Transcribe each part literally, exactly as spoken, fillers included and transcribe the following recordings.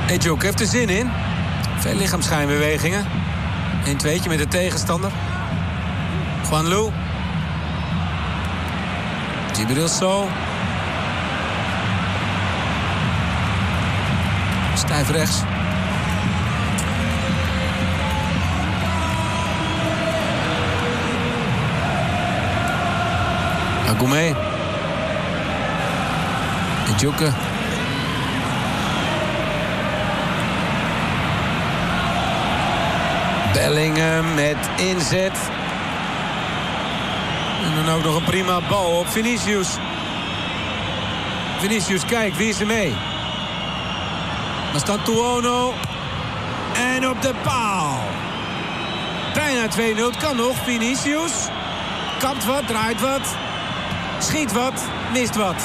Ejuk heeft er zin in. Veel lichaamsschijnbewegingen. een tweetje met de tegenstander. Juan Lu. Djibril Sow. Stijf rechts. Agoumé. Ejuke. Bellingham met inzet. En dan ook nog een prima bal op Vinicius. Vinicius, kijk, wie is er mee? Mastantuono. En op de paal. Bijna twee nul. Het kan nog. Vinicius. Kapt wat, draait wat. Schiet wat, mist wat.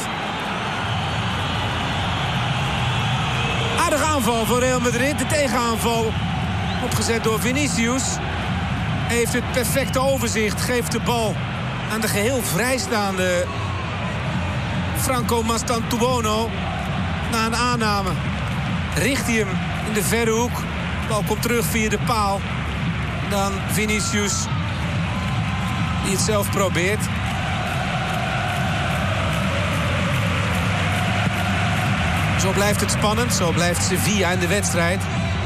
Aardige aanval voor Real Madrid. De tegenaanval opgezet door Vinicius. Heeft het perfecte overzicht. Geeft de bal aan de geheel vrijstaande Franco Mastantuono. Na een aanname richt hij hem in de verre hoek. De bal komt terug via de paal. Dan Vinicius, die het zelf probeert. Zo blijft het spannend. Zo blijft Sevilla in de wedstrijd.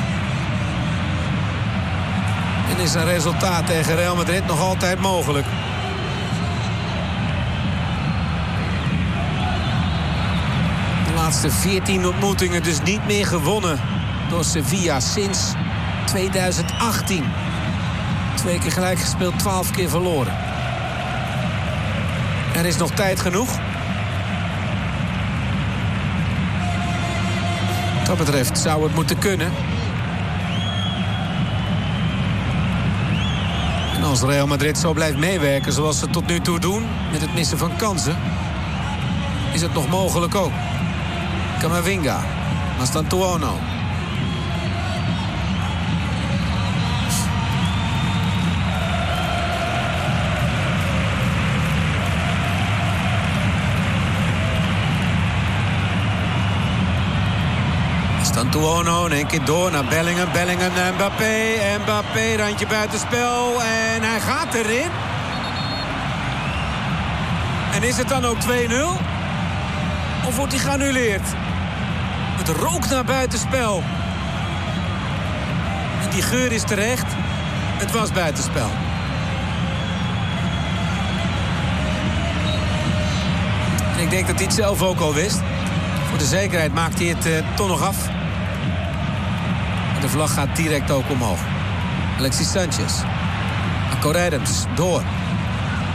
En is een resultaat tegen Real Madrid nog altijd mogelijk. De laatste veertien ontmoetingen dus niet meer gewonnen door Sevilla sinds tweeduizend achttien. Twee keer gelijk gespeeld, twaalf keer verloren. Er is nog tijd genoeg. Wat dat betreft zou het moeten kunnen. En als Real Madrid zo blijft meewerken zoals ze tot nu toe doen, met het missen van kansen, is het nog mogelijk ook. Camavinga, Mastantuono. Mastantuono in één keer door naar Bellingham. Bellingham naar Mbappé. Mbappé, randje buitenspel. En hij gaat erin. En is het dan ook twee nul? Of wordt hij geannuleerd? Het rookt naar buitenspel. En die geur is terecht. Het was buitenspel. En ik denk dat hij het zelf ook al wist. Voor de zekerheid maakt hij het uh, toch nog af. En de vlag gaat direct ook omhoog. Alexis Sanchez. Marco Adams door.